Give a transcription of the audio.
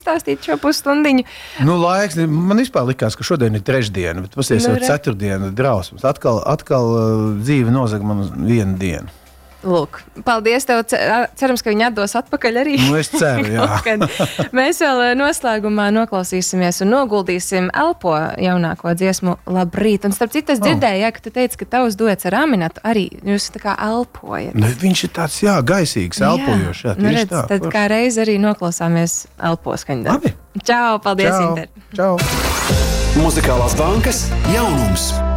stāstīt šo pusstundiņu. Nu, laiks, man vispār likās, ka šodien ir trešdiena, bet pasies jau ceturtdiena drausmas. Atkal dzīve nozaga man vienu dienu. Lūk, paldies tev. Cerams, ka viņi atdos atpakaļ arī. Nu, es ceru, jā. Mēs vēl noslēgumā noklausīsimies un noguldīsim Elpo jaunāko dziesmu Labrīt. Un starp citu, es dzirdēju, ka tu teici, ka tavs duets ar Aminatu arī jūs tā kā elpojat. Nu, viņš ir tāds, gaisīgs, elpojošs. Jā, nu redz, tā, tad kā reiz arī noklausāmies Elpo skaņdarbu. Čau, paldies, Inter. Čau. Muzikālās bankas jaunums.